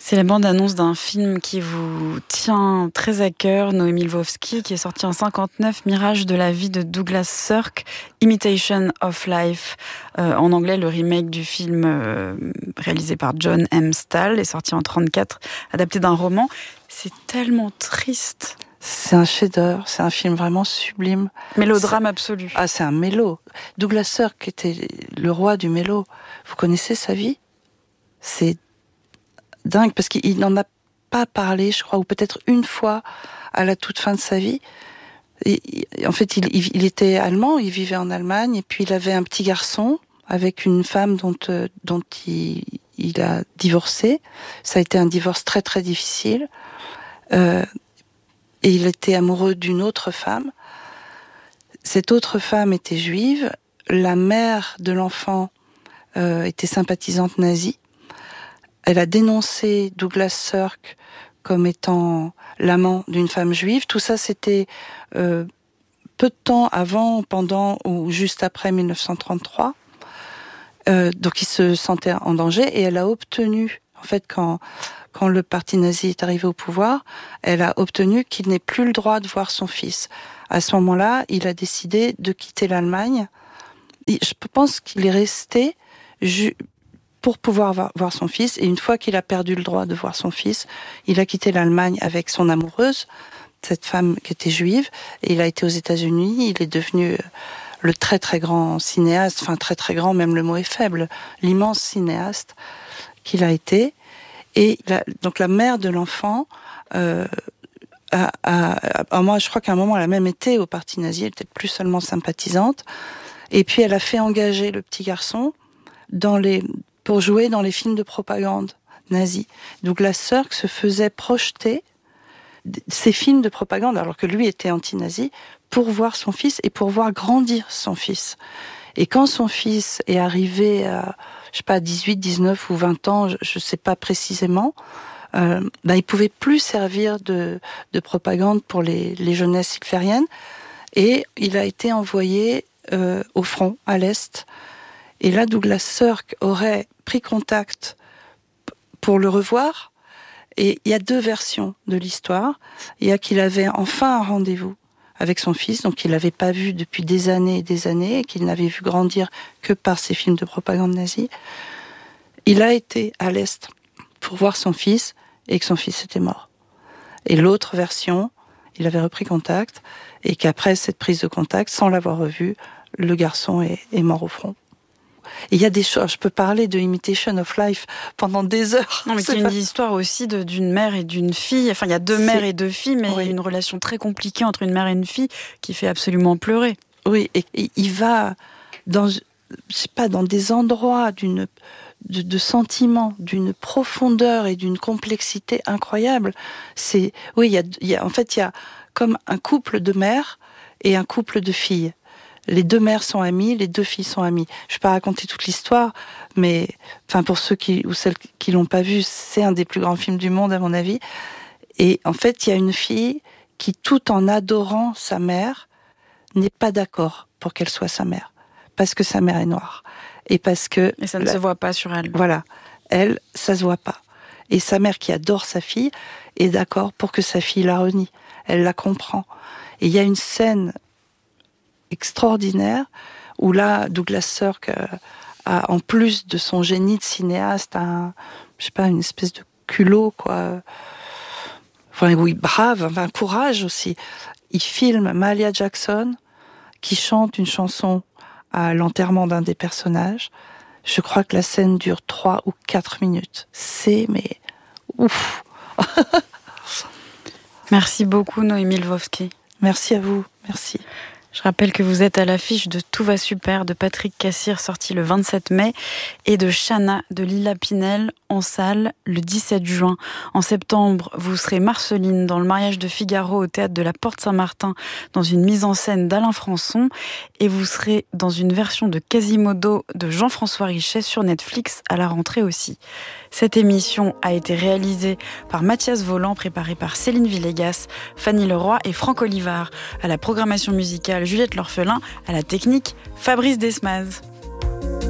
C'est la bande-annonce d'un film qui vous tient très à cœur, Noémie Lvovsky, qui est sorti en 1959, Mirage de la vie de Douglas Sirk, Imitation of Life. En anglais, le remake du film réalisé par John M. Stahl est sorti en 1934, adapté d'un roman. C'est tellement triste. C'est un chef-d'œuvre, c'est un film vraiment sublime. Mélodrame absolu. Ah, c'est un mélo. Douglas Sirk était le roi du mélo. Vous connaissez sa vie ? C'est dingue, parce qu'il n'en a pas parlé, je crois, ou peut-être une fois à la toute fin de sa vie. En fait, il était allemand, il vivait en Allemagne, et puis il avait un petit garçon avec une femme dont il a divorcé. Ça a été un divorce très très difficile. Et il était amoureux d'une autre femme. Cette autre femme était juive. La mère de l'enfant était sympathisante nazie. Elle a dénoncé Douglas Sirk comme étant l'amant d'une femme juive. Tout ça, c'était peu de temps avant, pendant ou juste après 1933. Donc il se sentait en danger et elle a obtenu, en fait, quand le parti nazi est arrivé au pouvoir, elle a obtenu qu'il n'ait plus le droit de voir son fils. À ce moment-là, il a décidé de quitter l'Allemagne. Je pense qu'il est resté pour pouvoir voir son fils. Et une fois qu'il a perdu le droit de voir son fils, il a quitté l'Allemagne avec son amoureuse, cette femme qui était juive, et il a été aux États-Unis. Il est devenu le très très grand cinéaste, enfin très très grand, même le mot est faible, l'immense cinéaste qu'il a été. Et donc la mère de l'enfant, moi je crois qu'à un moment elle a même été au parti nazi, elle était plus seulement sympathisante. Et puis elle a fait engager le petit garçon pour jouer dans les films de propagande nazis. Douglas Sirk se faisait projeter ces films de propagande, alors que lui était anti-nazi, pour voir son fils et pour voir grandir son fils. Et quand son fils est arrivé à, je sais pas, 18, 19 ou 20 ans, je sais pas précisément, il pouvait plus servir de propagande pour les jeunesses hitlériennes. Et il a été envoyé au front, à l'Est. Et là, Douglas Sirk aurait pris contact pour le revoir. Et il y a deux versions de l'histoire. Il y a qu'il avait enfin un rendez-vous avec son fils, donc qu'il n'avait pas vu depuis des années et des années, et qu'il n'avait vu grandir que par ces films de propagande nazie. Il a été à l'Est pour voir son fils, et que son fils était mort. Et l'autre version, il avait repris contact, et qu'après cette prise de contact, sans l'avoir revu, le garçon est mort au front. Et il y a des choses, je peux parler de Imitation of Life pendant des heures. Non, mais c'est une histoire aussi d'une mère et d'une fille. Enfin, il y a deux mères et deux filles, mais oui. Une relation très compliquée entre une mère et une fille qui fait absolument pleurer. Oui, et il va dans des endroits de sentiments, d'une profondeur et d'une complexité incroyable. Il y a comme un couple de mères et un couple de filles. Les deux mères sont amies, les deux filles sont amies. Je ne vais pas raconter toute l'histoire, mais pour ceux ou celles qui l'ont pas vu, c'est un des plus grands films du monde à mon avis. Et en fait, il y a une fille qui, tout en adorant sa mère, n'est pas d'accord pour qu'elle soit sa mère, parce que sa mère est noire et parce que ça ne se voit pas sur elle. Voilà, elle, ça se voit pas. Et sa mère, qui adore sa fille, est d'accord pour que sa fille la renie. Elle la comprend. Et il y a une scène extraordinaire où là Douglas Sirk a, en plus de son génie de cinéaste, une espèce de culot quoi. Oui, brave, un courage aussi. Il filme Mahalia Jackson qui chante une chanson à l'enterrement d'un des personnages. Je crois que la scène dure 3 ou 4 minutes. C'est ouf. Merci beaucoup Noémie Lvovsky. Merci à vous, merci. Je rappelle que vous êtes à l'affiche de Tout va super de Patrick Cassir, sorti le 27 mai, et de Chana de Lila Pinel, en salle le 17 juin. En septembre, vous serez Marceline dans Le mariage de Figaro au théâtre de la Porte Saint-Martin, dans une mise en scène d'Alain Françon, et vous serez dans une version de Quasimodo de Jean-François Richet sur Netflix à la rentrée aussi. Cette émission a été réalisée par Mathias Voland, préparée par Céline Villegas, Fanny Leroy et Franck Olivard. À la programmation musicale, Juliette L'Orphelin. À la technique, Fabrice Desmaz.